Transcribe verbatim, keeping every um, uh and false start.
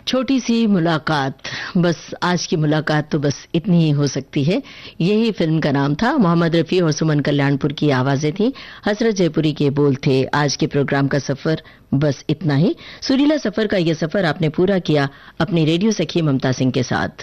छोटी सी मुलाकात, बस आज की मुलाकात तो बस इतनी ही हो सकती है। यही फिल्म का नाम था। मोहम्मद रफी और सुमन कल्याणपुर की आवाजें थी, हसरत जयपुरी के बोल थे। आज के प्रोग्राम का सफर बस इतना ही। सुरीला सफर का यह सफर आपने पूरा किया अपनी रेडियो सखी ममता सिंह के साथ।